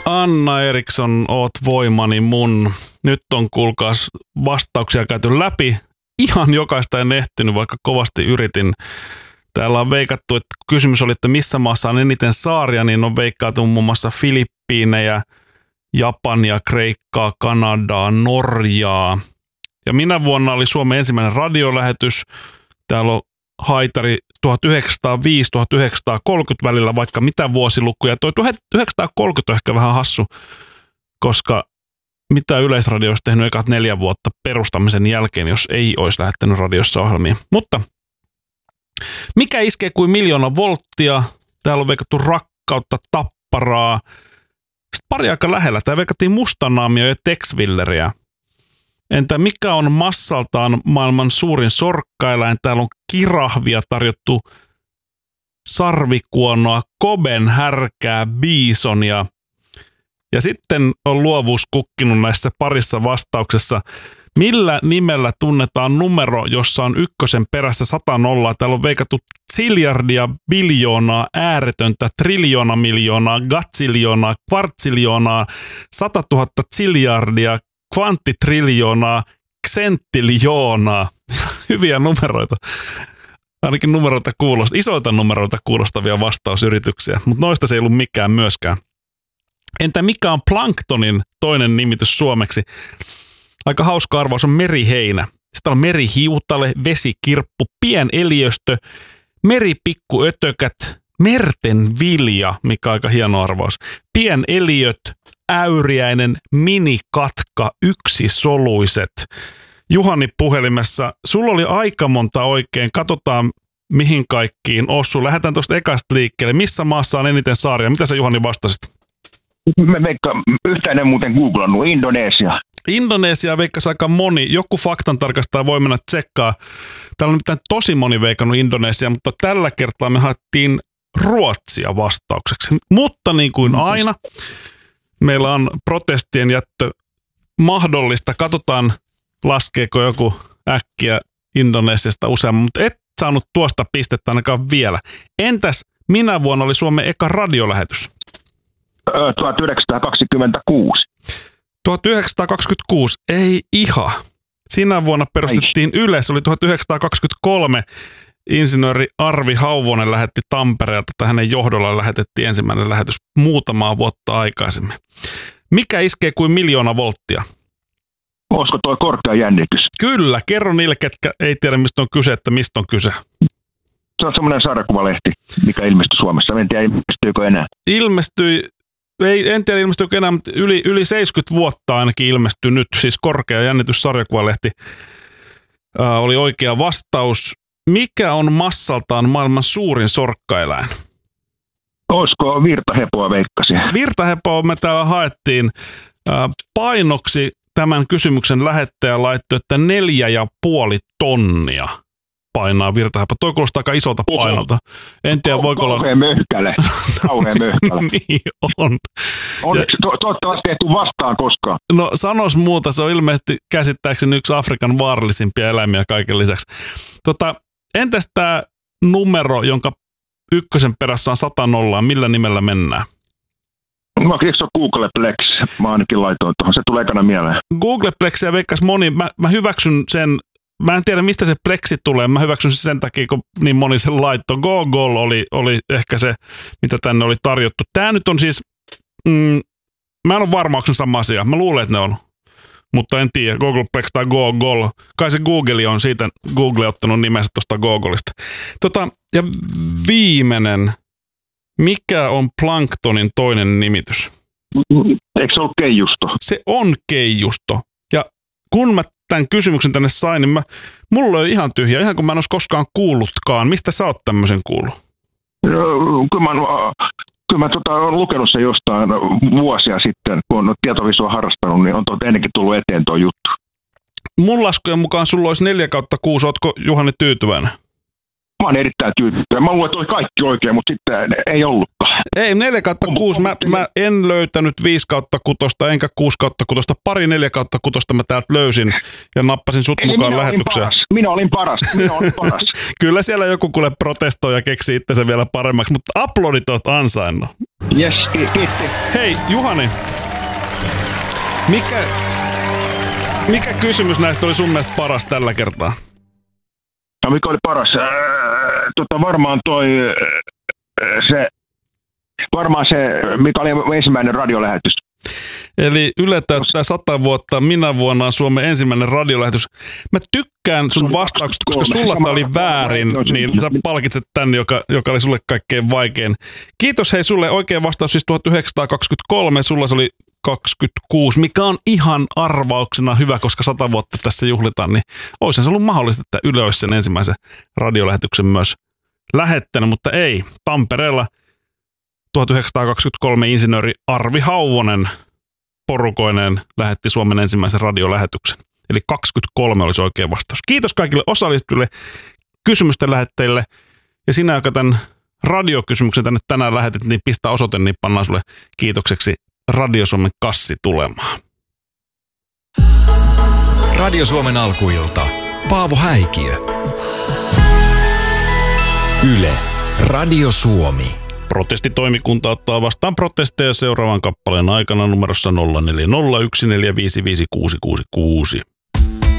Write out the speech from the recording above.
Anna Eriksson, oot voimani mun. Nyt on kuulkaas vastauksia käyty läpi. Ihan jokaista en ehtinyt, vaikka kovasti yritin. Täällä on veikattu, että kysymys oli, että missä maassa on eniten saaria, niin on veikkaatu muun muassa Filippiinejä, Japania, Kreikkaa, Kanadaa, Norjaa. Ja minä vuonna oli Suomen ensimmäinen radiolähetys. Täällä on haitari 1905-1930 välillä, vaikka mitä vuosilukuja. Tuo 1930 on ehkä vähän hassu, koska mitä Yleisradio olisi tehnyt ekat 4 vuotta perustamisen jälkeen, jos ei olisi lähettänyt radiossa ohjelmia. Mutta mikä iskee kuin 1,000,000 volttia? Täällä on veikattu Rakkautta, Tapparaa. Sitten pari aika lähellä. Täällä veikattiin Mustanaamia ja Texvilleriä. Entä mikä on massaltaan maailman suurin sorkkaeläin? Täällä on kirahvia tarjottu, sarvikuonoa, koben härkää, biisonia. Ja sitten on luovuus kukkinut näissä parissa vastauksessa. Millä nimellä tunnetaan numero, jossa on ykkösen perässä 100 nollaa? Täällä on veikattu ziljardia, biljoonaa, ääretöntä, triljoona, miljoonaa, gatsiljoonaa, kvartsiljoonaa, 100 000 ziljardia, kvanttitriljoonaa, ksenttiljoonaa. Hyviä numeroita. Ainakin numeroita isoilta numeroita kuulostavia vastausyrityksiä, mutta noista se ei ollut mikään myöskään. Entä mikä on planktonin toinen nimitys suomeksi? Aika hauska arvaus on meriheinä. Sitten on merihiutale, vesikirppu, pieneliöstö, meripikkuötökät, merten vilja, mikä on aika hieno arvaus. Pieneliöt, äyriäinen, minikatka, yksisoluiset. Juhani puhelimessa, sulla oli aika monta oikein. Katsotaan, mihin kaikkiin osuu. Lähdetään tuosta ekasta liikkeelle. Missä maassa on eniten saaria? Mitä sä, Juhani, vastasit? Yhtään en muuten googlannut. Indonesia. Indonesia veikkasi aika moni. Joku faktantarkastaja voi mennä tsekkaa. Täällä on mitään tosi moni veikannut Indonesia, mutta tällä kertaa me haettiin Ruotsia vastaukseksi. Mutta niin kuin aina, meillä on protestien jättö mahdollista. Katsotaan, laskeeko joku äkkiä Indonesiasta useamman, mutta et saanut tuosta pistettä ainakaan vielä. Entäs minä vuonna oli Suomen eka radiolähetys? 1926. 1926, ei ihan. Sinä vuonna perustettiin Yle, se oli 1923. Insinööri Arvi Hauvonen lähetti Tampereelta, tai hänen johdollaan lähetettiin ensimmäinen lähetys muutamaa vuotta aikaisemmin. Mikä iskee kuin 1,000,000 volttia? Olisiko tuo korkea jännitys? Kyllä, kerro niille, ketkä ei tiedä mistä on kyse, että mistä on kyse. Se on semmoinen sarjakuvalehti, mikä ilmestyi Suomessa. En tiedä, ilmestyykö enää. En tiedä ilmestyykö enää, mutta yli 70 vuotta ainakin ilmestyi nyt. Siis korkea jännitys sarjakuvalehti oli oikea vastaus. Mikä on massaltaan maailman suurin sorkkaeläin? Olisiko virtahepoa, veikkasin? Virtahepoa me täällä haettiin painoksi. Tämän kysymyksen lähettäjä laittoi, että 4,5 tonnia painaa virtahepo. Toi kuulostaa aika isolta painolta. En tiedä, voiko olla... Kauhean möhkäle. Niin on. Onneksi toivottavasti tehty vastaan koskaan. No sanos muuta, se on ilmeisesti käsittääkseni yksi Afrikan vaarallisimpia eläimiä kaiken lisäksi. Entäs tämä numero, jonka ykkösen perässä on 100 nollaa, millä nimellä mennään? No, eikö se ole Googleplex? Mä ainakin laitoin tuohon. Se tulee ekana mieleen. Googleplexia veikkas moni. Mä hyväksyn sen. Mä en tiedä, mistä se plexi tulee. Mä hyväksyn sen takia, kun niin moni sen laittoi. Google oli ehkä se, mitä tänne oli tarjottu. Tää nyt on siis... mä en ole varma, onko se sama asia. Mä luulen, että ne on. Mutta en tiedä. Googleplex tai Google. Kai se Google on siitä. Google ottanut nimensä tuosta Googleista. Ja viimeinen... Mikä on planktonin toinen nimitys? Eikö se ollut keijusto? Se on keijusto. Ja kun mä tämän kysymyksen tänne sain, niin mulla oli ihan tyhjä, ihan kun mä en olisi koskaan kuullutkaan. Mistä sä oot tämmöisen kuullut? Kyllä mä olen lukenut sen jostain vuosia sitten, kun on tietovisua harrastanut, niin on ennenkin tullut eteen tuo juttu. Mun laskujen mukaan sulla olisi 4/6. Ootko, Juhani, tyytyväinen? Mä oon erittäin tyytyväinen. Mä luulen, että oli kaikki oikein, mutta sitten ei ollutkaan. Ei, 4/6. Mä en löytänyt 5/6, enkä 6/6. Pari 4/6 mä täältä löysin ja nappasin sut mukaan lähetykseen. Minä olin paras. Kyllä siellä joku kuule protestoi ja keksi itsensä vielä paremmaksi, mutta aplodit oot ansainnut. Jes, kiitti. Hei, Juhani. Mikä kysymys näistä oli sun mielestä paras tällä kertaa? No mikä oli paras? Varmaan se, mikä oli ensimmäinen radiolähetys. Eli Yle täyttää 100 vuotta, minä vuonna on Suomen ensimmäinen radiolähetys. Mä tykkään sun vastauksesta, koska sulla tää oli väärin, niin sä palkitset tän, joka oli sulle kaikkein vaikein. Kiitos hei sulle, oikea vastaus siis 1923, sulla se oli 26, mikä on ihan arvauksena hyvä, koska 100 vuotta tässä juhlitaan, niin olisi se ollut mahdollista, että Yle olisi sen ensimmäisen radiolähetyksen myös lähettänyt, mutta ei. Tampereella 1923 insinööri Arvi Hauvonen porukoineen lähetti Suomen ensimmäisen radiolähetyksen. Eli 23 olisi oikea vastaus. Kiitos kaikille osallistujille, kysymysten lähettäjille. Ja sinä, joka tämän radiokysymyksen tänne tänään lähetit, niin pistä osoite, niin pannaan sulle kiitokseksi Radio Suomen kassi tulemaan. Radio Suomen alkuilta. Paavo Häikiö. Yle. Radio Suomi. Protestitoimikunta ottaa vastaan protesteja seuraavan kappaleen aikana numerossa 0401455666.